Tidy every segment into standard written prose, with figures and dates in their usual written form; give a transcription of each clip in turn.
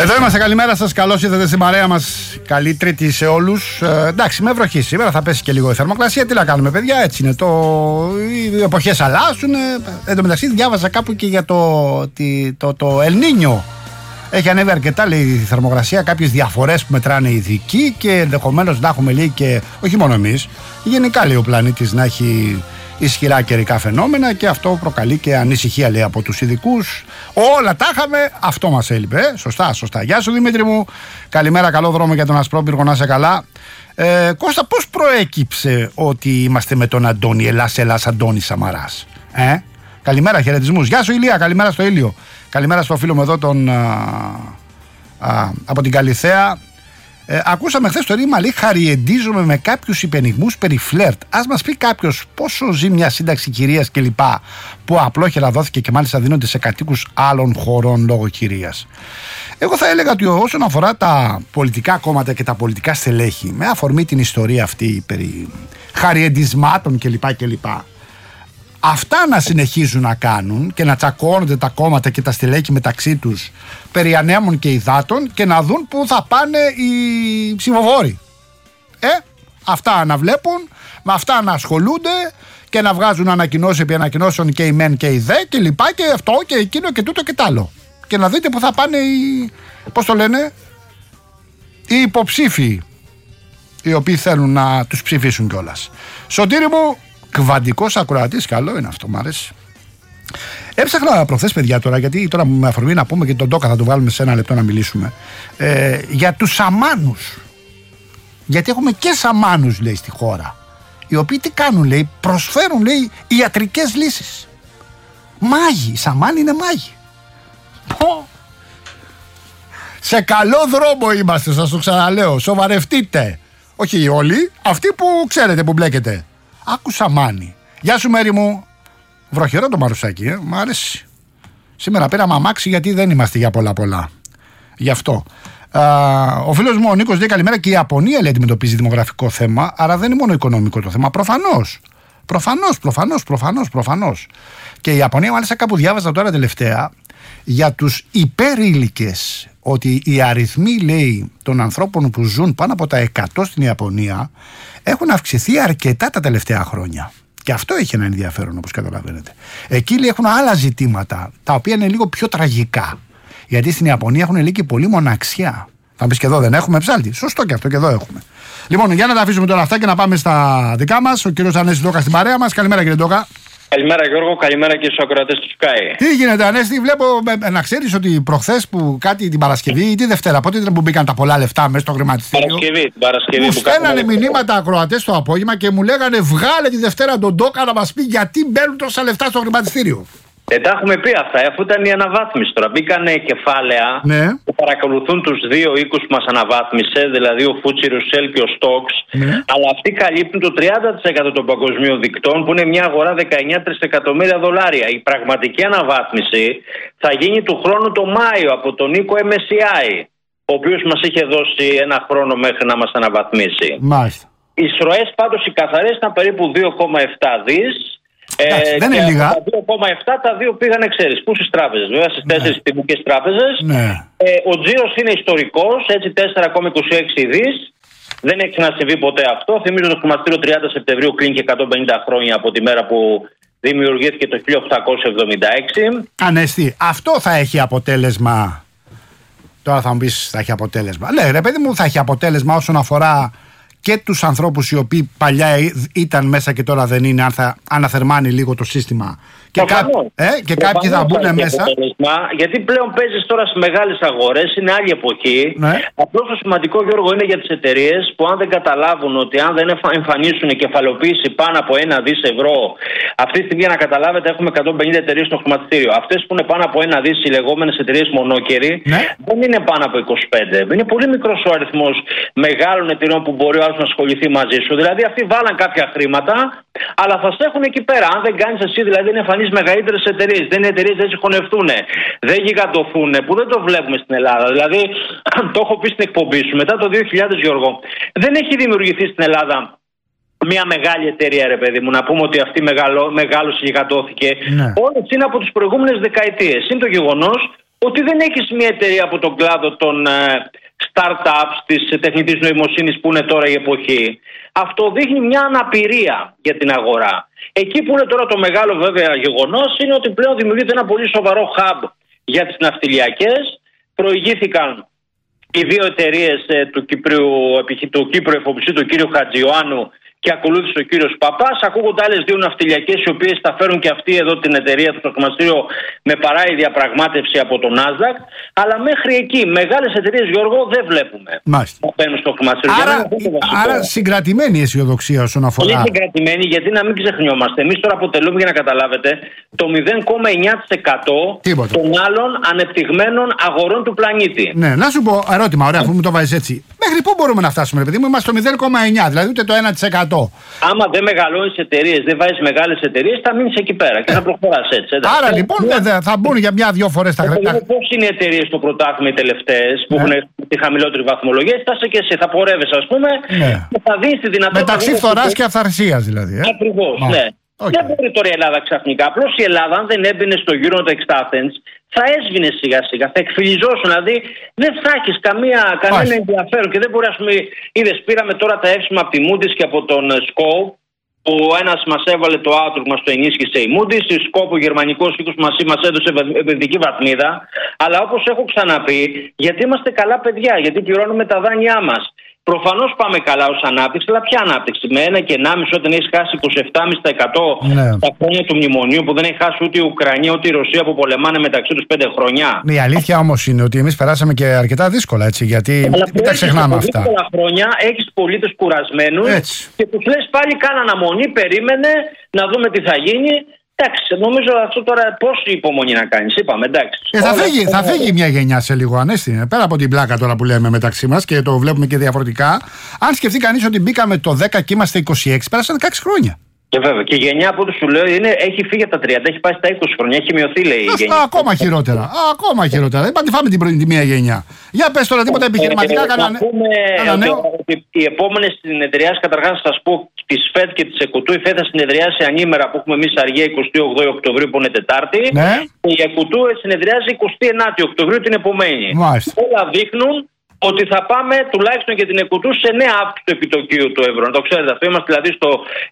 Εδώ είμαστε, καλημέρα σας, καλώς ήρθατε στην παρέα μας. Καλή Τρίτη σε όλους. Εντάξει, με βροχή σήμερα, θα πέσει και λίγο η θερμοκρασία. Τι να κάνουμε, παιδιά, έτσι είναι. Οι εποχές αλλάζουν. Εν τω μεταξύ, διάβαζα κάπου και για το El Niño. Έχει ανέβει αρκετά, λέει, η θερμοκρασία. Κάποιες διαφορές που μετράνε οι ειδικοί και ενδεχομένως να έχουμε, λέει, και όχι μόνο εμείς, γενικά, λέει, ο πλανήτης να έχει ισχυρά καιρικά φαινόμενα και αυτό προκαλεί και ανησυχία, λέει, από τους ειδικούς. Όλα τα είχαμε, αυτό μας έλειπε. Σωστά. Γεια σου, Δημήτρη μου. Καλημέρα, καλό δρόμο για τον Ασπρόπυργο, να είσαι καλά. Κώστα, πώς προέκυψε ότι είμαστε με τον Αντώνη? Ελλάς, Αντώνη Σαμαράς. Καλημέρα, χαιρετισμούς. Γεια σου, Ηλία, καλημέρα στο Ήλιο. Καλημέρα στο φίλο μου εδώ από την Καλιθέα. Ακούσαμε χθες το ρήμα, λέει, χαριεντίζομαι με κάποιους υπενιγμούς περί φλερτ. Ας μας πει κάποιος πόσο ζει μια σύνταξη κυρίας κλπ. Που απλόχερα δόθηκε και μάλιστα δίνονται σε κατοίκους άλλων χωρών λόγω κυρίας. Εγώ θα έλεγα ότι όσον αφορά τα πολιτικά κόμματα και τα πολιτικά στελέχη, με αφορμή την ιστορία αυτή περί χαριεντισμάτων κλπ. Αυτά να συνεχίζουν να κάνουν και να τσακώνονται τα κόμματα και τα στελέχη μεταξύ τους περί ανέμων και υδάτων και να δουν πού θα πάνε οι ψηφοφόροι. Αυτά να βλέπουν, με αυτά να ασχολούνται και να βγάζουν ανακοινώσεις επί ανακοινώσεων και οι μεν και οι δε και λοιπά και αυτό και εκείνο και τούτο και τ' άλλο. Και να δείτε πού θα πάνε οι υποψήφοι οι οποίοι θέλουν να τους ψηφίσουν κιόλας. Σωτήρη μου, κβαντικός ακροατής, καλό είναι αυτό, μ' αρέσει. Έψαχνα προχθές, παιδιά, τώρα, γιατί τώρα με αφορμή να πούμε και τον Τόκα θα το βάλουμε σε ένα λεπτό να μιλήσουμε, για τους σαμάνους. Γιατί έχουμε και σαμάνους, λέει, στη χώρα, οι οποίοι τι κάνουν, λέει, προσφέρουν, λέει, ιατρικές λύσεις. Μάγοι, οι σαμάνοι είναι μάγοι. Σε καλό δρόμο είμαστε, σας το ξαναλέω, σοβαρευτείτε. Όχι όλοι, αυτοί που ξέρετε που μπλέκετε. Άκουσα μάνι. Γεια σου, Μέρη μου. Βροχερό το μαρουσάκι, μ' αρέσει. Σήμερα πήραμε αμάξι γιατί δεν είμαστε για πολλά. Γι' αυτό. Ο φίλος μου ο Νίκος λέει καλημέρα, και η Ιαπωνία, λέει, αντιμετωπίζει δημογραφικό θέμα, άρα δεν είναι μόνο οικονομικό το θέμα. Προφανώς. Και η Ιαπωνία, μάλιστα, κάπου διάβαζα τώρα τελευταία για τους υπερήλικες, ότι οι αριθμοί, λέει, των ανθρώπων που ζουν πάνω από τα 100 στην Ιαπωνία έχουν αυξηθεί αρκετά τα τελευταία χρόνια. Και αυτό έχει ένα ενδιαφέρον, όπως καταλαβαίνετε. Εκεί, λέει, έχουν άλλα ζητήματα, τα οποία είναι λίγο πιο τραγικά. Γιατί στην Ιαπωνία έχουν, λέει, και πολύ μοναξιά. Θα πεις και εδώ δεν έχουμε ψάλτη. Σωστό και αυτό, και εδώ έχουμε. Λοιπόν, για να τα αφήσουμε τώρα αυτά και να πάμε στα δικά μας. Ο κύριος Ανέστης Ντόκα στην παρέα μας. Καλημέρα, κύριε Ντόκα. Καλημέρα, Γιώργο, καλημέρα και στους ακροατές του Sky. Τι γίνεται, Ανέστη? Βλέπω να ξέρεις ότι προχθές που κάτι την Παρασκευή ή τη Δευτέρα, πότε ήταν που μπήκαν τα πολλά λεφτά μέσα στο χρηματιστήριο? Την Παρασκευή. Μου στέλνανε μηνύματα ακροατές το απόγευμα και μου λέγανε βγάλε τη Δευτέρα τον Ντόκα να μας πει γιατί μπαίνουν τόσα λεφτά στο χρηματιστήριο. Τα έχουμε πει αυτά, αφού ήταν η αναβάθμιση τώρα. Μπήκανε κεφάλαια που παρακολουθούν τους δύο οίκους που μας αναβάθμισε, δηλαδή ο Φούτσι Ρουσέλ και ο Στόξ, αλλά αυτοί καλύπτουν το 30% των παγκοσμίων δικτών, που είναι μια αγορά 19 τρισεκατομμύρια δολάρια. Η πραγματική αναβάθμιση θα γίνει του χρόνου το Μάιο από τον οίκο MSCI, ο οποίος μας είχε δώσει ένα χρόνο μέχρι να μας αναβαθμίσει. Μάλιστα. Οι εισρωές πάντως οι καθαρές ήταν περίπου 2,7 δις. Δεν είναι λίγα. Τα 2,7 τα δύο πήγανε, ξέρεις, πού? Στις τράπεζες, βέβαια, στις 4 τυπικές τράπεζες. Ο τζίρος είναι ιστορικός, έτσι, 4,26 δις. Δεν έχει ξανασυμβεί ποτέ αυτό. Θυμίζω το χρηματιστήριο 30 Σεπτεμβρίου κλείνει και 150 χρόνια από τη μέρα που δημιουργήθηκε το 1876. Ανέστη, αυτό θα έχει αποτέλεσμα. Τώρα θα μου πεις θα έχει αποτέλεσμα. Ναι, ρε παιδί μου, θα έχει αποτέλεσμα όσον αφορά και τους ανθρώπους οι οποίοι παλιά ήταν μέσα και τώρα δεν είναι, αν θα αναθερμάνει λίγο το σύστημα. Και κάποιοι θα μπουν μέσα. Γιατί πλέον παίζεις τώρα στις μεγάλες αγορές, είναι άλλη εποχή. Απλώς το σημαντικό, Γιώργο, είναι για τις εταιρείες που αν δεν καταλάβουν ότι αν δεν εμφανίσουν κεφαλοποίηση πάνω από 1 δις ευρώ, αυτή τη στιγμή, για να καταλάβετε, έχουμε 150 εταιρείες στο χρηματιστήριο. Αυτές που είναι πάνω από 1 δις, οι λεγόμενες εταιρείες μονόκεροι, δεν είναι πάνω από 25. Είναι πολύ μικρός ο αριθμός μεγάλων εταιρεών που μπορεί ο άλλος να ασχοληθεί μαζί σου. Δηλαδή, αυτοί βάλαν κάποια χρήματα, αλλά θα σε έχουν εκεί πέρα. Αν δεν κάνεις εσύ, δηλαδή, δεν εμφανίσεις μεγαλύτερες εταιρείες, δεν είναι εταιρείες, δεν συγχωνευτούν, δεν γιγαντωθούν, που δεν το βλέπουμε στην Ελλάδα. Δηλαδή, το έχω πει στην εκπομπή σου, μετά το 2000, Γιώργο, δεν έχει δημιουργηθεί στην Ελλάδα μια μεγάλη εταιρεία, ρε παιδί μου, να πούμε ότι αυτή μεγάλωσε, γιγαντώθηκε. Όλες είναι από τις προηγούμενες δεκαετίες. Είναι το γεγονός ότι δεν έχεις μια εταιρεία από τον κλάδο των startups της τεχνητής νοημοσύνης που είναι τώρα η εποχή. Αυτό δείχνει μια αναπηρία για την αγορά. Εκεί που είναι τώρα το μεγάλο βέβαια γεγονός είναι ότι πλέον δημιουργείται ένα πολύ σοβαρό hub για τις ναυτιλιακές. Προηγήθηκαν οι δύο εταιρείες του Κύπρου Εφοπλιστή, του κύριου Χατζιωάννου, και ακολούθησε ο κύριος Παπάς. Ακούγονται άλλες δύο ναυτιλιακές, οι οποίες θα φέρουν και αυτή εδώ την εταιρεία του στο χρηματιστήριο με παράλληλη διαπραγμάτευση από το Nasdaq. Αλλά μέχρι εκεί, μεγάλες εταιρείες, Γιώργο, δεν βλέπουμε. Μάλιστα. Να μπαίνουν στο χρηματιστήριο. Άρα συγκρατημένη η αισιοδοξία όσον αφορά. Πολύ συγκρατημένη, γιατί να μην ξεχνιόμαστε. Εμείς τώρα αποτελούμε, για να καταλάβετε, το 0,9% των άλλων ανεπτυγμένων αγορών του πλανήτη. Ναι, να σου πω ερώτημα, ωραία, αφού μου το βάζεις έτσι. Μέχρι πού μπορούμε να φτάσουμε, ρε παιδί μου, είμαστε στο 0,9, δηλαδή ούτε το 1%. Άμα δεν μεγαλώνεις εταιρείες, δεν βάζεις μεγάλες εταιρείες, θα μείνεις εκεί πέρα και θα προχωράς έτσι. Άρα λοιπόν θα μπουν για μια-δυο φορές τα χρήματα. Πώς είναι οι εταιρείες στο πρωτάθλημα οι τελευταίες που έχουν τη χαμηλότερη βαθμολογία, θα είσαι και εσύ, θα πορεύεσαι, ας πούμε, και θα δεις τη δυνατότητα. Μεταξύ φθοράς και αυθαρσίας δηλαδή. Ακριβώς, ναι. Δεν μπορεί τώρα η Ελλάδα ξαφνικά. Απλώς η Ελλάδα, αν δεν έμπαινε στο Euronext Athens, θα έσβηνε σιγά σιγά, θα εκφυλιζόσουν. Δηλαδή δεν θα έχει κανένα ενδιαφέρον και δεν μπορεί, ας πούμε, είδες, πήραμε τώρα τα εύσημα από τη Moody's και από τον Scope, που ένας μας έβαλε το outlook, μας το ενίσχυσε η Moody's, η Scope, ο γερμανικός οίκος μας έδωσε επενδυτική βαθμίδα. Αλλά όπως έχω ξαναπεί, γιατί είμαστε καλά παιδιά, γιατί πληρώνουμε τα δάνειά μας. Προφανώς πάμε καλά ως ανάπτυξη, αλλά ποια ανάπτυξη? Με 1,5 όταν έχεις χάσει 27,5% τα χρόνια του μνημονίου, που δεν έχει χάσει ούτε η Ουκρανία ούτε η Ρωσία που πολεμάνε μεταξύ τους 5 χρόνια. Η αλήθεια όμως είναι ότι εμείς περάσαμε και αρκετά δύσκολα, έτσι, γιατί μην τα ξεχνάμε αυτά. Δύσκολα χρόνια έχεις πολίτες κουρασμένους και τους λες πάλι κάνε αναμονή, περίμενε να δούμε τι θα γίνει. Εντάξει, νομίζω αυτό τώρα πόση υπομονή να κάνεις, είπαμε, εντάξει. Θα φύγει μια γενιά σε λίγο, Ανέστη. Πέρα από την πλάκα τώρα που λέμε μεταξύ μας και το βλέπουμε και διαφορετικά. Αν σκεφτεί κανείς ότι μπήκαμε το 10 και είμαστε 26, πέρασαν 16 χρόνια. Και βέβαια, και η γενιά από ό,τι σου λέω έχει φύγει από τα 30, έχει πάει στα 20 χρόνια, έχει μειωθεί, λέει η γενιά. Ακόμα χειρότερα. Ακόμα χειρότερα. Δεν πάμε τη μία γενιά. Για πες τώρα τίποτα επιχειρηματικά κανένα. Οι επόμενες συνεδριάσεις, καταρχάς να σας πω, της ΦΕΔ και της ΕΚΟΤΟΥ. Η ΦΕΔ θα συνεδριάσει ανήμερα που έχουμε εμείς αργία 28 Οκτωβρίου που είναι Τετάρτη. Ναι. Η ΕΚΟΤΟΥ συνεδριάζει 29 Οκτωβρίου την επομένη. Μάλιστα. Όλα δείχνουν ότι θα πάμε τουλάχιστον για την ΕΚΟΤΟΥ σε νέα αύξηση του επιτοκίου του ευρώ. Να το ξέρετε αυτό. Είμαστε δηλαδή στο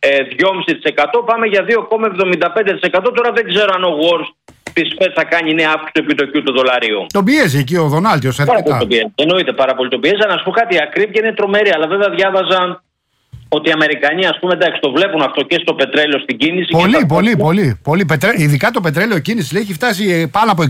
2,5%. Πάμε για 2,75%. Τώρα δεν ξέρω αν ο Wars της ΦΕΔ θα κάνει νέα αύξηση του επιτοκίου του δολαρίου. Τον πιέζει εκεί ο Δονάλτιος αρκετά. Εννοείται πάρα πολύ τον πιέζει. Να σου πω κάτι, η ακρίβεια είναι τρομερή. Αλλά βέβαια διάβαζα ότι οι Αμερικανοί, ας πούμε, εντάξει, το βλέπουν αυτό και στο πετρέλαιο στην κίνηση. Πολύ. Ειδικά το πετρέλαιο κίνηση έχει φτάσει πάνω από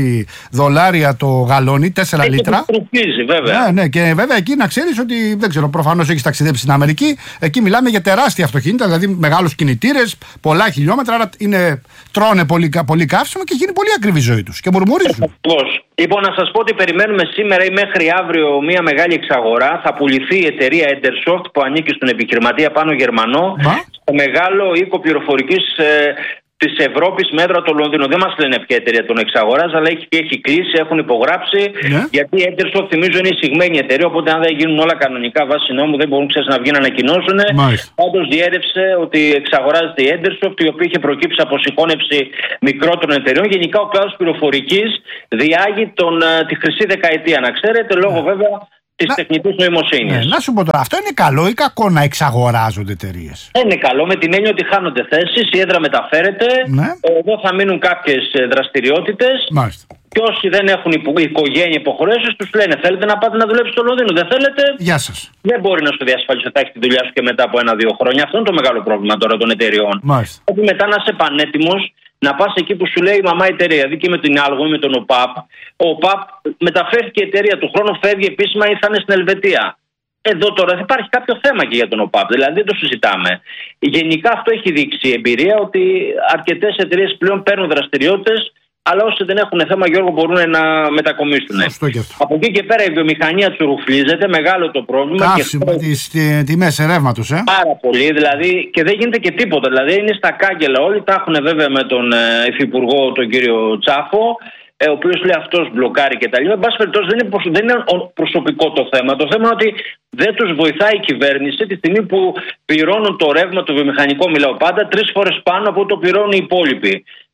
$6,5 το γαλόνι, 4 λίτρα. Βέβαια. Ναι, και βέβαια εκεί να ξέρεις ότι, δεν ξέρω, προφανώς έχεις ταξιδέψει στην Αμερική. Εκεί μιλάμε για τεράστια αυτοκίνητα, δηλαδή μεγάλους κινητήρες, πολλά χιλιόμετρα. Άρα τρώνε πολύ καύσιμο και γίνει πολύ ακριβή η ζωή τους και μουρμουρίζουν. Λοιπόν, να σας πω ότι περιμένουμε σήμερα ή μέχρι αύριο μια μεγάλη εξαγορά. Θα πουληθεί η εταιρεία Endersoft που ανήκει στον επιχειρηματία Πάνο Γερμανό στο μεγάλο οίκο πληροφορικής της Ευρώπης με έδρα το Λονδίνο. Δεν μας λένε ποια εταιρεία τον εξαγοράζει, αλλά έχει κλείσει, έχουν υπογράψει. Γιατί η Endersoft, θυμίζω, είναι εισηγμένη εταιρεία. Οπότε, αν δεν γίνουν όλα κανονικά βάσει νόμου, δεν μπορούν να βγουν να ανακοινώσουν. Πάντως, διέρευσε ότι εξαγοράζεται η Endersoft, η οποία είχε προκύψει από συγχώνευση μικρότερων εταιρεών. Γενικά, ο κλάδος πληροφορικής διάγει τη χρυσή δεκαετία, να ξέρετε, λόγω βέβαια της τεχνητής νοημοσύνης. Να σου πω τώρα, αυτό είναι καλό ή κακό να εξαγοράζονται εταιρείες? Είναι καλό με την έννοια ότι χάνονται θέσεις, η έδρα μεταφέρεται, εδώ θα μείνουν κάποιες δραστηριότητες. Μάλιστα. Και όσοι δεν έχουν οικογένεια υποχρεώσεις, τους λένε: θέλετε να πάτε να δουλέψετε στο Λονδίνο? Δεν θέλετε? Γεια σας. Δεν μπορεί να σου διασφαλίσει ότι θα έχει τη δουλειά σου και μετά από 1-2 χρόνια. Αυτό είναι το μεγάλο πρόβλημα τώρα των εταιριών. Ότι μετά να είσαι πανέτοιμος να πας εκεί που σου λέει η μαμά εταιρεία. Δηλαδή και με την Άλγο ή με τον ΟΠΑΠ. Ο ΟΠΑΠ μεταφέρθηκε η εταιρεία του χρόνου, φεύγει επίσημα ή θα είναι στην Ελβετία. Εδώ τώρα θα υπάρχει κάποιο θέμα και για τον ΟΠΑΠ, δηλαδή δεν το συζητάμε. Γενικά αυτό έχει δείξει η εμπειρία ότι αρκετές εταιρείες πλέον παίρνουν δραστηριότητες, αλλά όσοι δεν έχουν θέμα, Γιώργο, μπορούν να μετακομίσουν. Από εκεί και πέρα η βιομηχανία τσουρουφλίζεται, μεγάλο το πρόβλημα. Καύσιμο, τις τιμές ρεύματος, Πάρα πολύ, δηλαδή, και δεν γίνεται και τίποτα. Δηλαδή είναι στα κάγκελα όλοι, τα έχουν βέβαια με τον υφυπουργό, τον κύριο Τσάφο, ο οποίος λέει αυτός μπλοκάρει και τα λοιπά. Εν πάση περιπτώσει δεν είναι προσωπικό το θέμα. Το θέμα είναι ότι δεν τους βοηθάει η κυβέρνηση τη στιγμή που πληρώνουν το ρεύμα, το βιομηχανικό, μιλάω πάντα, 3 φορές πάνω από ό,τι το πληρώνουν οι υπόλοιποι.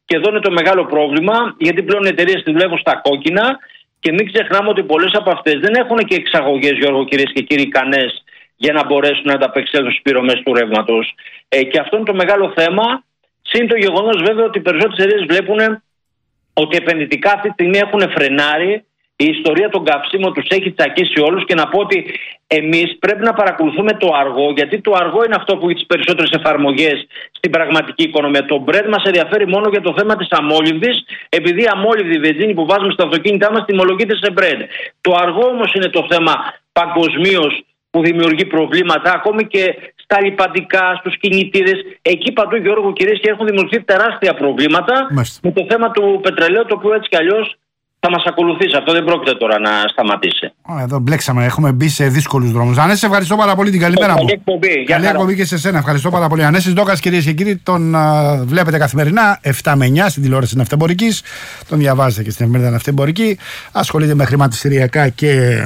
Και εδώ είναι το μεγάλο πρόβλημα, γιατί πλέον οι εταιρείες τη βλέπουν στα κόκκινα και μην ξεχνάμε ότι πολλές από αυτές δεν έχουν και εξαγωγές, Γιώργο, κυρίες και κύριοι, ικανές για να μπορέσουν να ανταπεξέλθουν στις πληρωμές του ρεύματος. Και αυτό είναι το μεγάλο θέμα. Συν το γεγονός βέβαια ότι οι περισσότερες εταιρείες βλέπουν ότι επενδυτικά αυτή τη στιγμή έχουν φρενάρει. Η ιστορία των καυσίμων τους έχει τσακίσει όλους και να πω ότι εμείς πρέπει να παρακολουθούμε το αργό, γιατί το αργό είναι αυτό που έχει τις περισσότερες εφαρμογές στην πραγματική οικονομία. Το Brent μας ενδιαφέρει μόνο για το θέμα της αμόλυβδης, επειδή η αμόλυβδη βενζίνη που βάζουμε στα αυτοκίνητά μας τιμολογείται σε Brent. Το αργό όμως είναι το θέμα παγκοσμίως που δημιουργεί προβλήματα, ακόμη και στα λιπαντικά, στους κινητήρες. Εκεί παντού, Γιώργο, κυρίες, και έχουν δημιουργηθεί τεράστια προβλήματα με το θέμα του πετρελαίου, το οποίο έτσι κι αλλιώς θα μας ακολουθήσει. Αυτό δεν πρόκειται τώρα να σταματήσει. Εδώ μπλέξαμε, έχουμε μπει σε δύσκολους δρόμους. Ανέση, σε ευχαριστώ πάρα πολύ, την καλημέρα μου. Καλή εκπομπή και σε σένα, ευχαριστώ πάρα πολύ. Ανέσης Ντόκας, κυρίες και κύριοι, τον βλέπετε καθημερινά 7 με 9 στην τηλεόραση Ναυτεμπορικής. Τον διαβάζετε και στην εφημερίδα Ναυτεμπορική. Ασχολείται με χρηματιστηριακά και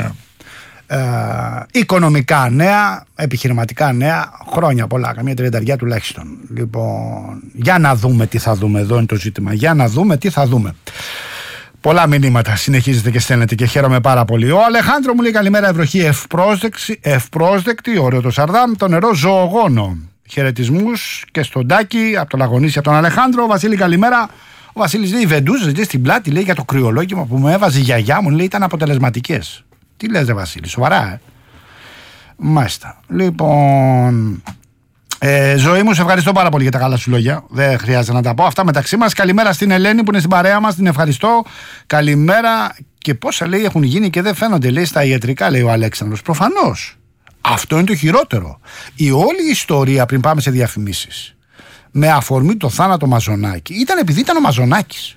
οικονομικά νέα, επιχειρηματικά νέα, χρόνια πολλά, καμία 30 τουλάχιστον. Λοιπόν, για να δούμε τι θα δούμε, εδώ είναι το ζήτημα. Για να δούμε τι θα δούμε. Πολλά μηνύματα συνεχίζετε και στέλνετε και χαίρομαι πάρα πολύ. Ο Αλεχάνδρο μου λέει καλημέρα, ευρωχή ευπρόσδεκτη, ωραίο το Σαρδάμ, το νερό ζωογόνο. Χαιρετισμούς και στον Τάκη, από το Λαγονίσι, από τον Αλεχάνδρο. Βασίλη, καλημέρα. Ο Βασίλης λέει: οι βεντούζες λέει, στην πλάτη λέει, για το κρυολόγημα που μου έβαζε η γιαγιά μου, λέει, ήταν αποτελεσματικές. Τι λες, Βασίλη, σοβαρά, Μάλιστα. Λοιπόν. Ζωή μου, σε ευχαριστώ πάρα πολύ για τα καλά σου λόγια. Δεν χρειάζεται να τα πω αυτά μεταξύ μας. Καλημέρα στην Ελένη που είναι στην παρέα μας. Την ευχαριστώ. Καλημέρα. Και πόσα λέει έχουν γίνει και δεν φαίνονται, λέει, στα ιατρικά, λέει ο Αλέξανδρος. Προφανώς. Αυτό είναι το χειρότερο. Η όλη ιστορία, πριν πάμε σε διαφημίσεις, με αφορμή το θάνατο Μαζονάκη, ήταν επειδή ήταν ο Μαζονάκης.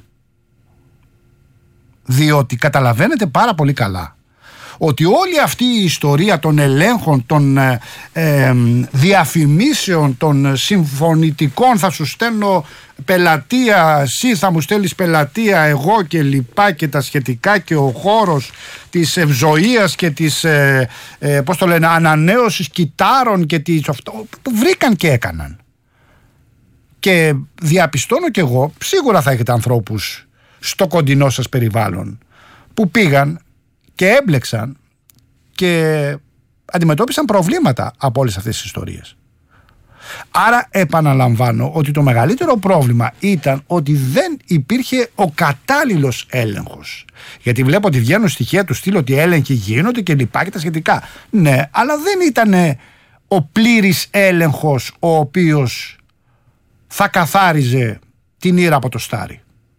Διότι καταλαβαίνετε πάρα πολύ καλά ότι όλη αυτή η ιστορία των ελέγχων, των διαφημίσεων, των συμφωνητικών, θα σου στέλνω πελατεία, εσύ θα μου στέλνεις πελατεία, εγώ και λοιπά και τα σχετικά, και ο χώρος της ευζοίας και της πώς το λένε, ανανέωσης κυτάρων και της, αυτό, που βρήκαν και έκαναν. Και διαπιστώνω κι εγώ, σίγουρα θα έχετε ανθρώπους στο κοντινό σας περιβάλλον που πήγαν και έμπλεξαν και αντιμετώπισαν προβλήματα από όλες αυτές τις ιστορίες. Άρα επαναλαμβάνω ότι το μεγαλύτερο πρόβλημα ήταν ότι δεν υπήρχε ο κατάλληλος έλεγχος. Γιατί βλέπω ότι βγαίνουν στοιχεία του στυλ ότι έλεγχοι γίνονται και λοιπά και τα σχετικά. Ναι, αλλά δεν ήταν ο πλήρης έλεγχος ο οποίος θα καθάριζε την ήρα από το στάρι.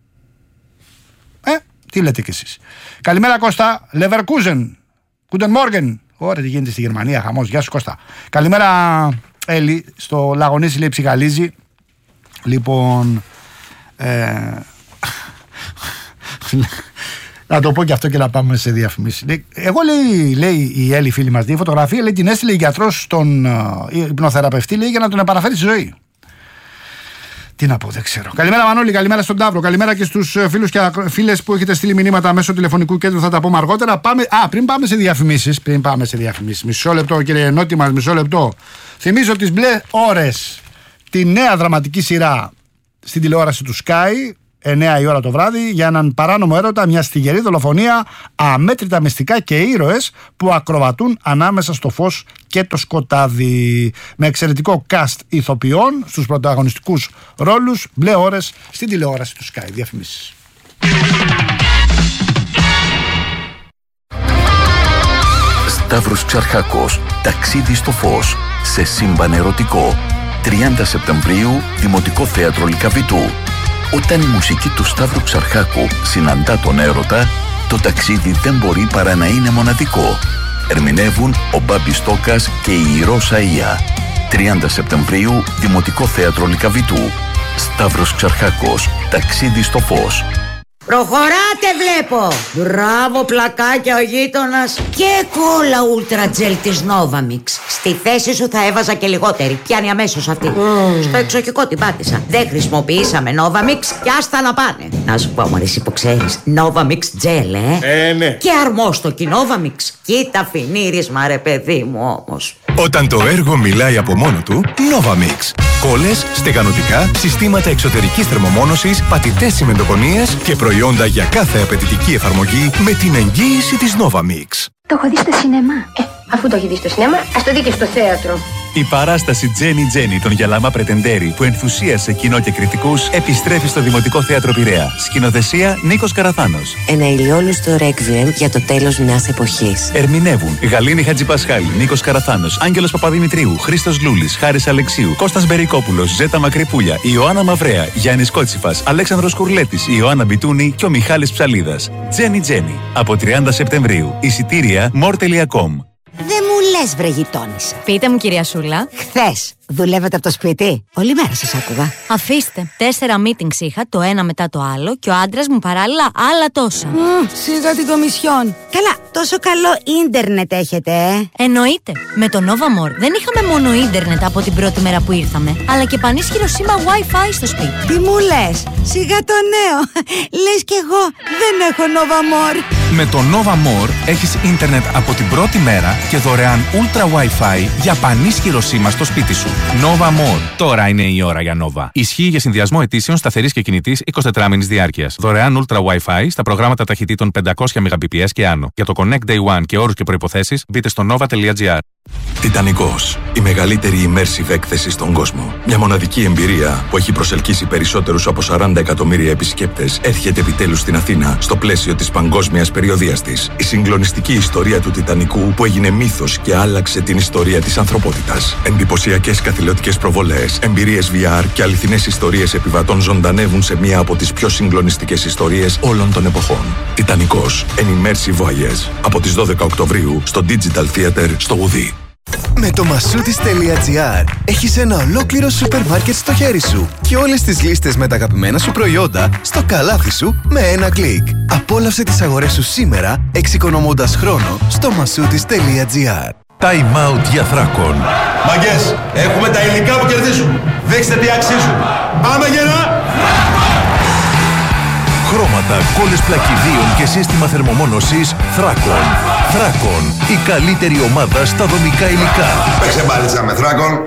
Τι λέτε κι εσείς. Καλημέρα, Κώστα. Leverkusen. Guten Morgen. Ωραία, τι γίνεται στη Γερμανία, χαμός. Γεια σου, Κώστα. Καλημέρα, Έλλη. Στο Λαγονίσι, λέει, ψυχαλίζει. Λοιπόν, να το πω και αυτό και να πάμε σε διαφημίσεις. Εγώ, λέει η Έλλη, φίλη μας, η φωτογραφία, λέει, την έστειλε η γιατρός στον υπνοθεραπευτή, λέει, για να τον επαναφέρει στη ζωή. Τι να πω, δεν ξέρω. Καλημέρα, Μανώλη, καλημέρα στον Ταύρο. Καλημέρα και στους φίλους και φίλες που έχετε στείλει μηνύματα μέσω τηλεφωνικού κέντρου. Θα τα πούμε αργότερα. Πριν πάμε σε διαφημίσεις. Μισό λεπτό, κύριε Νότι μας, μισό λεπτό. Θυμίζω τις μπλε ώρες, τη νέα δραματική σειρά στην τηλεόραση του Sky, 9 η ώρα το βράδυ, για έναν παράνομο έρωτα, μια στιγερή δολοφονία, αμέτρητα μυστικά και ήρωες που ακροβατούν ανάμεσα στο φως και το σκοτάδι. Με εξαιρετικό cast ηθοποιών στους πρωταγωνιστικούς ρόλους, μπλε ώρες στην τηλεόραση του Sky. Διαφημίσεις. Σταύρος Ξαρχάκος, ταξίδι στο φως, σε σύμπαν ερωτικό. 30 Σεπτεμβρίου, Δημοτικό Θέατρο Λυκαβητού. Όταν η μουσική του Σταύρου Ξαρχάκου συναντά τον έρωτα, το ταξίδι δεν μπορεί παρά να είναι μοναδικό. Ερμηνεύουν ο Μπάμπης Τόκας και η Ρώσα Ία. 30 Σεπτεμβρίου, Δημοτικό Θέατρο Λυκαβητού. Σταύρος Ξαρχάκος, ταξίδι στο φως. Προχωράτε, βλέπω! Μπράβο, πλακάκια ο γείτονας. Και κόλλα ούλτρα τζελ της Novamix. Στη θέση σου θα έβαζα και λιγότερη. Πιάνει αμέσως αυτή. Στο εξοχικό την πάτησα. Δεν χρησιμοποιήσαμε Novamix και άστα να πάνε. Να σου πω, μωρέ, εσύ που ξέρεις, Novamix gel, ναι. Και αρμόστοκι Novamix. Κοίτα φινίρισμα, ρε παιδί μου, όμως. Όταν το έργο μιλάει από μόνο του, Novamix. Κόλλες, στεγανοτικά, συστήματα εξωτερικής θερμομόνωσης, πατητές τσιμεντοκονίες και προϊόντα για κάθε απαιτητική εφαρμογή με την εγγύηση της Novamix. Το έχω δει στο σινεμά. Αφού το έχει δει στο σινεμά, ας το δει και στο θέατρο. Η παράσταση Τζένι Τζένι των Γιαλάμα Πρετεντέρη που ενθουσίασε κοινό και κριτικούς επιστρέφει στο Δημοτικό Θέατρο Πειραιά. Σκηνοθεσία Νίκος Καραθάνος. Ένα ηλιόλουστο ρέκβιεμ για το τέλος μιας εποχής. Ερμηνεύουν Γαλήνη Χατζηπασχάλη, Νίκος Καραθάνος, Άγγελος Παπαδημητρίου, Χρήστος Λούλης, Χάρης Αλεξίου, Κώστας Μπερικόπουλος, Ζέτα Μακρυπούλια, Ιωάννα Μαυρέα, Γιάννης Κότσιφας, Αλέξανδρος Κουρλέτης, Ιωάννα Μπιτούνη και ο Μιχάλης Ψαλίδας. Τζένι Τζένι. Από 30 Σεπτεμβρίου. Εισιτήρια more.com. Δεν μου λες, βρε γειτόνισσα. Πείτε μου, κυρία Σούλα. Χθες δουλεύετε από το σπίτι? Όλη μέρα σας άκουγα. Αφήστε. 4 meetings είχα, το ένα μετά το άλλο, και ο άντρας μου παράλληλα άλλα τόσα. Σιγά την κομισιόν. Καλά, τόσο καλό ίντερνετ έχετε, Εννοείται. Με το Nova More δεν είχαμε μόνο ίντερνετ από την πρώτη μέρα που ήρθαμε, αλλά και πανίσχυρο σήμα Wi-Fi στο σπίτι. Τι μου λες? Σιγά το νέο. Λες κι εγώ δεν έχω Nova More. Με το Nova More έχεις ίντερνετ από την πρώτη μέρα και δωρεάν Ultra Wi-Fi για πανίσχυρο σήμα στο σπίτι σου. Nova More. Τώρα είναι η ώρα για Nova. Ισχύει για συνδυασμό αιτήσεων σταθερής και κινητής 24μηνης διάρκειας. Δωρεάν Ultra Wi-Fi στα προγράμματα ταχυτήτων 500 Mbps και άνω. Για το Connect Day One και όρους και προϋποθέσεις μπείτε στο nova.gr. Τιτανικός, η μεγαλύτερη immersive έκθεση στον κόσμο. Μια μοναδική εμπειρία που έχει προσελκύσει περισσότερους από 40 εκατομμύρια επισκέπτες έρχεται επιτέλους στην Αθήνα στο πλαίσιο της παγκόσμιας περιοδείας της. Η συγκλονιστική ιστορία του Τιτανικού που έγινε μύθος και άλλαξε την ιστορία της ανθρωπότητας. Εντυπωσιακές καθηλωτικές προβολές, εμπειρίες VR και αληθινές ιστορίες επιβατών ζωντανεύουν σε μία από τις πιο συγκλονιστικές ιστορίες όλων των εποχών. Τιτανικός, an immersive voyage. Από τις 12 Οκτωβρίου στο Digital Theater στο Ουδί. Με το Masoutis.gr έχεις ένα ολόκληρο σούπερ μάρκετ στο χέρι σου και όλες τις λίστες με τα αγαπημένα σου προϊόντα στο καλάθι σου με ένα κλικ. Απόλαυσε τις αγορές σου σήμερα εξοικονομώντας χρόνο στο Masoutis.gr. Time out για Θράκον. Μαγκές, έχουμε τα υλικά που κερδίζουν. Δείξτε τι αξίζουν. Πάμε γερά! Χρώματα, κόλλες πλακιδίων και σύστημα θερμομόνωσης Θράκον. Θράκον, η καλύτερη ομάδα στα δομικά υλικά. Παίξε μπάλιτσα με Θράκον.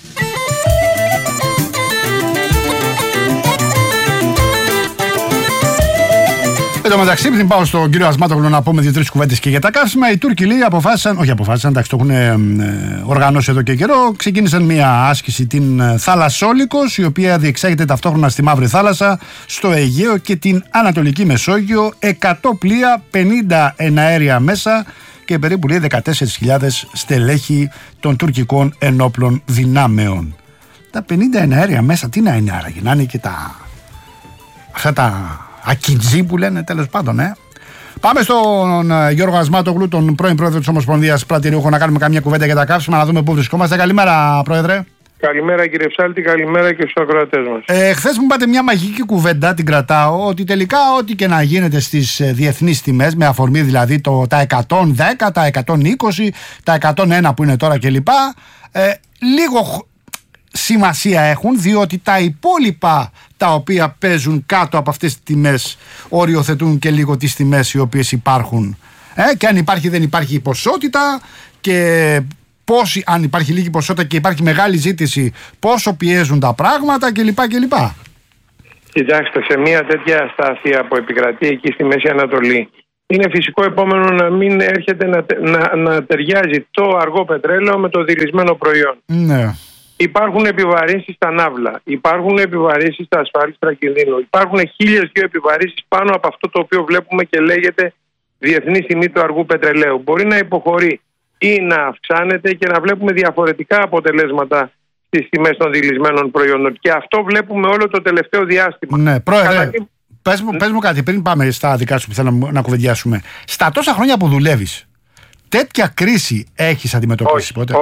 Εν τω μεταξύ, πριν πάω στον κύριο Ασμάτογλου να πούμε 2-3 κουβέντες και για τα καύσιμα, οι Τούρκοι λέει αποφάσισαν, εντάξει, το έχουν οργανώσει εδώ και καιρό. Ξεκίνησαν μια άσκηση, την Θαλασσόλικος, η οποία διεξάγεται ταυτόχρονα στη Μαύρη Θάλασσα, στο Αιγαίο και την Ανατολική Μεσόγειο. 100 πλοία, 50 εναέρια μέσα και περίπου λέει 14.000 στελέχη των τουρκικών ενόπλων δυνάμεων. Τα 50 εναέρια μέσα, τι να είναι άραγε, να είναι και αυτά τα ακιτζή που λένε, τέλος πάντων, Πάμε στον Γιώργο Ασμάτογλου, τον πρώην πρόεδρο της Ομοσπονδίας Πλατηριούχων, να κάνουμε καμία κουβέντα για τα καύσιμα, να δούμε πού βρισκόμαστε. Καλημέρα, πρόεδρε. Καλημέρα, κύριε Ψάλτη, καλημέρα και στους ακροατές μας. Χθες μου είπατε μια μαγική κουβέντα, την κρατάω, ότι τελικά ό,τι και να γίνεται στις διεθνείς τιμές, με αφορμή δηλαδή τα 110, τα 120, τα 101 που είναι τώρα κλπ. Λίγο σημασία έχουν, διότι τα υπόλοιπα τα οποία παίζουν κάτω από αυτές τις τιμές οριοθετούν και λίγο τις τιμές οι οποίες υπάρχουν. Και αν υπάρχει δεν υπάρχει ποσότητα, και πόσοι, αν υπάρχει λίγη ποσότητα και υπάρχει μεγάλη ζήτηση, πόσο πιέζουν τα πράγματα κλπ. Κοιτάξτε, σε μια τέτοια αστάθεια που επικρατεί εκεί στη Μέση Ανατολή, είναι φυσικό επόμενο να μην έρχεται να ταιριάζει το αργό πετρέλαιο με το διρισμένο προϊόν. Ναι. Υπάρχουν επιβαρύνσεις στα ναύλα, υπάρχουν επιβαρύνσεις στα ασφάλιστρα κινδύνου, υπάρχουν 1.002 επιβαρύνσεις πάνω από αυτό το οποίο βλέπουμε και λέγεται διεθνή τιμή του αργού πετρελαίου. Μπορεί να υποχωρεί ή να αυξάνεται και να βλέπουμε διαφορετικά αποτελέσματα στις τιμές των δειλισμένων προϊόντων. Και αυτό βλέπουμε όλο το τελευταίο διάστημα. Ναι, πρόεδρε, πες μου κάτι πριν πάμε στα δικά σου που θέλω να κουβεντιάσουμε. Στα τόσα χρόνια που δουλεύεις, τέτοια κρίση έχεις αντιμετωπίσει ποτέ?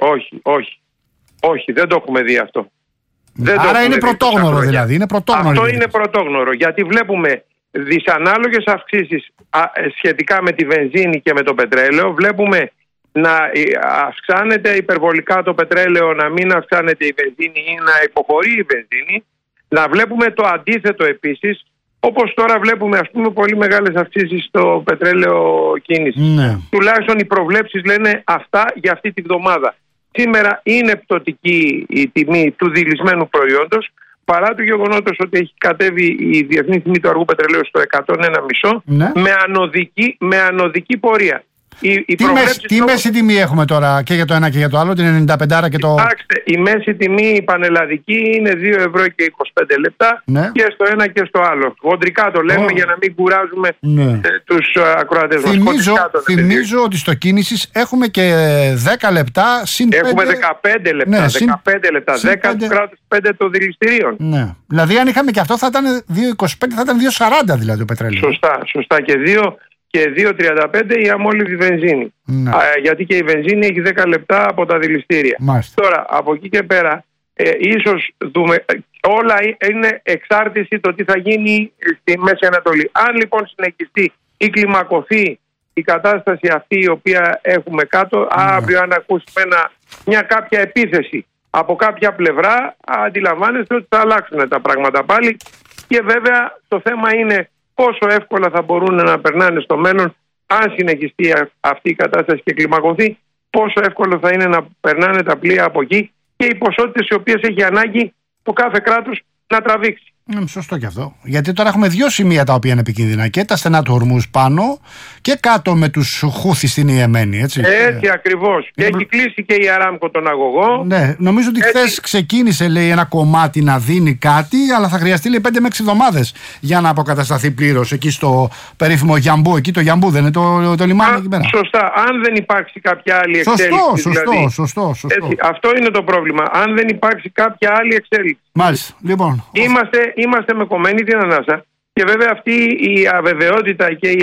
Όχι, δεν το έχουμε δει αυτό. Άρα είναι πρωτόγνωρο δηλαδή. Αυτό είναι πρωτόγνωρο, γιατί βλέπουμε δυσανάλογες αυξήσεις σχετικά με τη βενζίνη και με το πετρέλαιο. Βλέπουμε να αυξάνεται υπερβολικά το πετρέλαιο, να μην αυξάνεται η βενζίνη ή να υποχωρεί η βενζίνη. Να βλέπουμε το αντίθετο επίσης, όπως τώρα βλέπουμε πολύ μεγάλες αυξήσεις στο πετρέλαιο κίνηση. Ναι. Τουλάχιστον οι προβλέψεις λένε αυτά για αυτή τη βδομάδα. Σήμερα είναι πτωτική η τιμή του δειλισμένου προϊόντος, παρά το γεγονότος ότι έχει κατέβει η διεθνή τιμή του αργού πετρελαίου στο 101,5, ναι, με ανωδική πορεία. Τι μέση τιμή έχουμε τώρα και για το ένα και για το άλλο, την 95 και το... Κοιτάξτε, η μέση τιμή η πανελλαδική είναι 2 ευρώ και 25 λεπτά, ναι, και στο ένα και στο άλλο. Χοντρικά το λέμε για να μην κουράζουμε, ναι, τους ακροατές μας. Θυμίζω ότι στο Κίνησης έχουμε και 10 λεπτά συν 5... Έχουμε 15 λεπτά, ναι, 15 λεπτά, 10 του κράτους, 5 των δηληστηρίων. Ναι. Δηλαδή αν είχαμε και αυτό θα ήταν 2,25, θα ήταν 2,40 δηλαδή το πετρέλαιο. Σωστά και 2,35 η αμόλυβη βενζίνη. Ναι. Γιατί και η βενζίνη έχει 10 λεπτά από τα δηληστήρια. Μάλιστα. Τώρα, από εκεί και πέρα, ίσως δούμε, όλα είναι εξάρτηση το τι θα γίνει στη Μέση Ανατολή. Αν λοιπόν συνεχιστεί ή κλιμακωθεί η κατάσταση αυτή η οποία έχουμε κάτω, αύριο αν ακούσουμε μια κάποια επίθεση από κάποια πλευρά, αντιλαμβάνεστε ότι θα αλλάξουν τα πράγματα πάλι. Και βέβαια το θέμα είναι πόσο εύκολα θα μπορούν να περνάνε στο μέλλον, αν συνεχιστεί αυτή η κατάσταση και κλιμακωθεί, πόσο εύκολο θα είναι να περνάνε τα πλοία από εκεί και οι ποσότητες οι οποίες έχει ανάγκη το κάθε κράτος να τραβήξει. Σωστό και αυτό. Γιατί τώρα έχουμε δύο σημεία τα οποία είναι επικίνδυνα. Και τα στενά του Ορμούζ πάνω και κάτω με τους Χούθι στην Ιεμένη. Έτσι ακριβώς. Και έχει κλείσει και η Αράμκο τον αγωγό. Ναι, νομίζω ότι χθες ξεκίνησε, λέει, ένα κομμάτι να δίνει κάτι, αλλά θα χρειαστεί, λέει, 5 με 6 εβδομάδες για να αποκατασταθεί πλήρως εκεί στο περίφημο Γιαμπού. Εκεί το Γιαμπού δεν είναι το λιμάνι εκεί πέρα. Σωστά. Αν δεν υπάρξει κάποια άλλη εξέλιξη. Σωστό. Αυτό είναι το πρόβλημα. Αν δεν υπάρξει κάποια άλλη εξέλιξη. Μάλιστα. Λοιπόν. Είμαστε με κομμένη την ανάσα και βέβαια αυτή η αβεβαιότητα και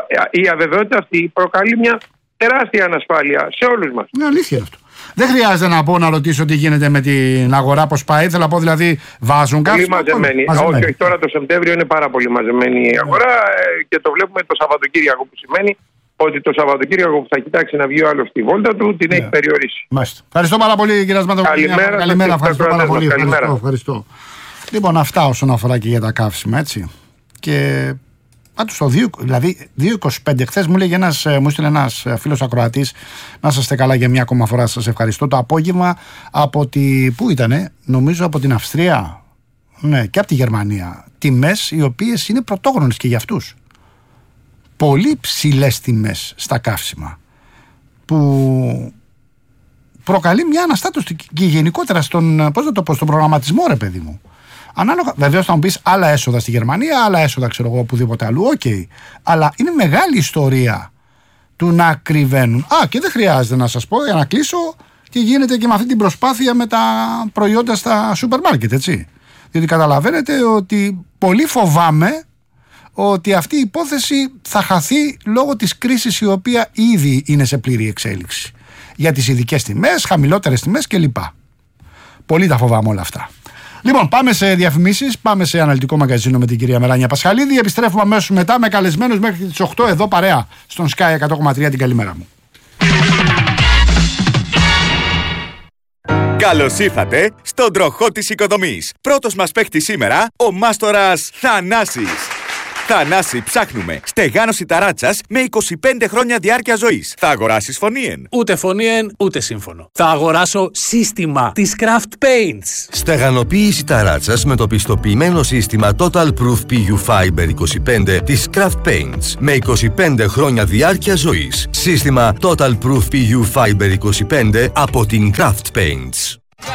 η αβεβαιότητα αυτή προκαλεί μια τεράστια ανασφάλεια σε όλους μας. Είναι αλήθεια αυτό. Δεν χρειάζεται να ρωτήσω τι γίνεται με την αγορά, πώς πάει. Θέλω να πω δηλαδή βάζουν κάτι. Πολύ μαζεμένη. Όχι, τώρα το Σεπτέμβριο είναι πάρα πολύ μαζεμένη η αγορά και το βλέπουμε το Σαββατοκύριακο, που σημαίνει ότι το Σαββατοκύριακο που θα κοιτάξει να βγει ο άλλος στη βόλτα του την έχει περιορίσει. Μάλιστα. Ευχαριστώ πάρα πολύ, κύριε Ασμάτο. Καλημέρα. Ευχαριστώ πάρα πολύ. Ευχαριστώ. Λοιπόν, αυτά όσον αφορά και για τα καύσιμα, έτσι. Και πάντως το 2,25 χθες μου έστειλε ένας φίλος ακροατής, να είστε καλά για μια ακόμα φορά, σας ευχαριστώ. Το απόγευμα πού ήτανε, νομίζω από την Αυστρία, ναι, και από τη Γερμανία. Τιμές οι οποίες είναι πρωτόγνωρες και για αυτούς. Πολύ ψηλές τιμές στα καύσιμα, που προκαλεί μια αναστάτωση και γενικότερα στον προγραμματισμό, ρε παιδί μου. Ανάλογα, βεβαίως θα μου πεις άλλα έσοδα στη Γερμανία, άλλα έσοδα ξέρω εγώ οπουδήποτε αλλού, αλλά είναι μεγάλη ιστορία του να κρυβαίνουν. Και δεν χρειάζεται να σας πω, για να κλείσω, τι γίνεται και με αυτή την προσπάθεια με τα προϊόντα στα σούπερ μάρκετ, έτσι. Διότι καταλαβαίνετε ότι πολύ φοβάμαι ότι αυτή η υπόθεση θα χαθεί λόγω της κρίσης η οποία ήδη είναι σε πλήρη εξέλιξη. Για τις ειδικές τιμές, χαμηλότερες τιμές κλπ. Πολύ τα φοβάμαι όλα αυτά. Λοιπόν, πάμε σε διαφημίσεις, πάμε σε αναλυτικό μαγκαζίνο με την κυρία Μελάνια Πασχαλίδη. Επιστρέφουμε αμέσως μετά με καλεσμένους μέχρι τις 8 εδώ παρέα στον Sky 100,3. Την καλημέρα μου. Καλώς ήρθατε στον τροχό της οικοδομής. Πρώτος μας παίχτης σήμερα, ο μάστορας Θανάσης. Θανάση, ψάχνουμε στεγάνωση ταράτσας με 25 χρόνια διάρκεια ζωής. Θα αγοράσεις φωνήεν? Ούτε φωνήεν, ούτε σύμφωνο. Θα αγοράσω σύστημα της Craft Paints. Στεγανοποίηση ταράτσας με το πιστοποιημένο σύστημα Total Proof PU Fiber 25 της Craft Paints με 25 χρόνια διάρκεια ζωής. Σύστημα Total Proof PU Fiber 25 από την Craft Paints.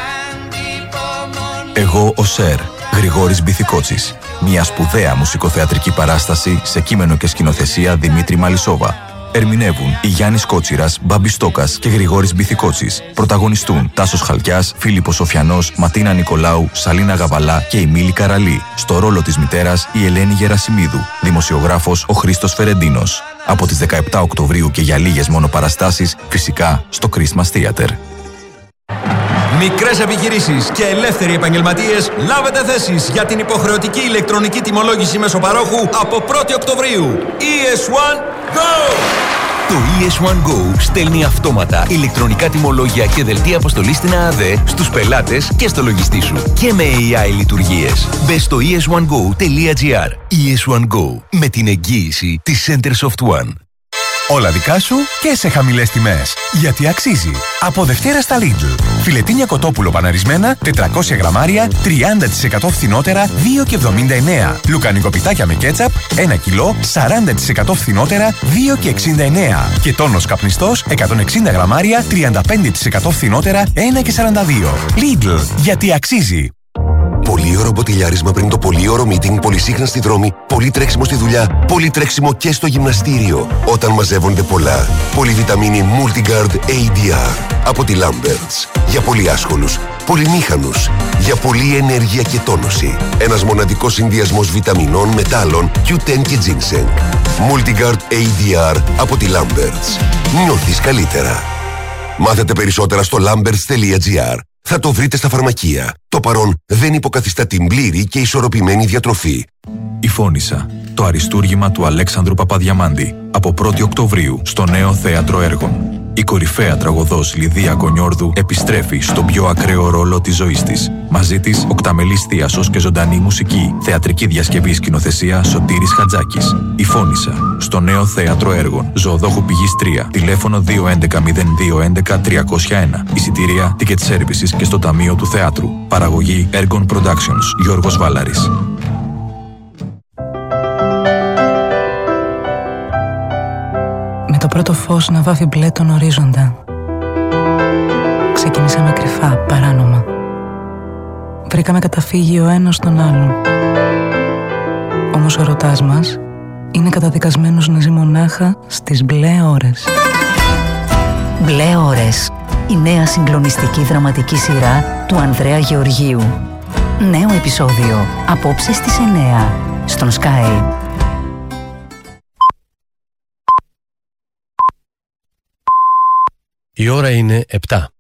Εγώ ο Σερ, Γρηγόρης Μπιθικότσης. Μια σπουδαία μουσικοθεατρική παράσταση σε κείμενο και σκηνοθεσία Δημήτρη Μαλισσόβα. Ερμηνεύουν η Γιάννης Κότσιρας, Μπάμπης Στόκας και Γρηγόρης Μπιθικότσης. Πρωταγωνιστούν Τάσος Χαλκιάς, Φίλιππος Σοφιανός, Ματίνα Νικολάου, Σαλίνα Γαβαλά και η Μίλη Καραλή. Στο ρόλο της μητέρας η Ελένη Γερασιμίδου. Δημοσιογράφος ο Χρήστος Φερεντίνος. Από τις 17 Οκτωβρίου και για λίγες μόνο παραστάσεις, φυσικά στο Christmas Theater. Μικρές επιχειρήσεις και ελεύθεροι επαγγελματίες, λάβετε θέσεις για την υποχρεωτική ηλεκτρονική τιμολόγηση μέσω-παρόχου από 1η Οκτωβρίου. ES1 Go! Το ES1 Go στέλνει αυτόματα ηλεκτρονικά τιμολόγια και δελτία αποστολής στην ΑΑΔΕ στους πελάτες και στο λογιστή σου. Και με AI λειτουργίες. Μπες στο es1go.gr. ES1 Go. Με την εγγύηση της Center Soft One. Όλα δικά σου και σε χαμηλές τιμές. Γιατί αξίζει. Από Δευτέρα στα Lidl. Φιλετίνια κοτόπουλο παναρισμένα, 400 γραμμάρια, 30% φθηνότερα, 2,79. Λουκανικοπιτάκια με κέτσαπ, 1 κιλό, 40% φθηνότερα, 2,69. Και τόνος καπνιστός, 160 γραμμάρια, 35% φθηνότερα, 1,42. Lidl. Γιατί αξίζει. Πολύωρο μποτιλιάρισμα πριν το πολύωρο meeting, πολυσύχνα στη δρόμη, πολύ τρέξιμο στη δουλειά, πολύ τρέξιμο και στο γυμναστήριο. Όταν μαζεύονται πολλά. Πολυβιταμίνη Multigard ADR από τη Lamberts. Για πολύ άσχολους, πολυμήχανους, για πολλή ενέργεια και τόνωση. Ένας μοναδικός συνδυασμός βιταμινών, μετάλλων, Q10 και ginseng. Multigard ADR από τη Lamberts. Νιώθεις καλύτερα. Μάθετε περισσότερα στο lamberts.gr. Θα το βρείτε στα φαρμακεία. Το παρόν δεν υποκαθιστά την πλήρη και ισορροπημένη διατροφή. Η Φώνισσα, το αριστούργημα του Αλέξανδρου Παπαδιαμάντη, από 1η Οκτωβρίου στο Νέο Θέατρο Έργων. Η κορυφαία τραγωδός Λιδία Κονιόρδου επιστρέφει στον πιο ακραίο ρόλο της ζωής της. Μαζί της, οκταμελής θίασος και ζωντανή μουσική. Θεατρική διασκευή σκηνοθεσία Σωτήρης Χατζάκης. Η Φώνισσα, στο Νέο Θέατρο Έργων. Ζωοδόχου Πηγής 3. Τηλέφωνο 211-0211-301. Εισιτήρια, ticket services και στο Ταμείο του Θεάτρου. Παραγωγή Ergon Productions. Γιώργος Βάλαρης. Με το πρώτο φως να βάφει μπλε τον ορίζοντα. Ξεκινήσαμε κρυφά, παράνομα. Βρήκαμε καταφύγιο ο ένας στον άλλον. Όμως ο ερωτάς μας είναι καταδικασμένος να ζει μονάχα στις μπλε ώρες. Μπλε ώρες. Η νέα συγκλονιστική δραματική σειρά του Ανδρέα Γεωργίου. Νέο επεισόδιο απόψε στις 9 στον Sky. Η ώρα είναι 7.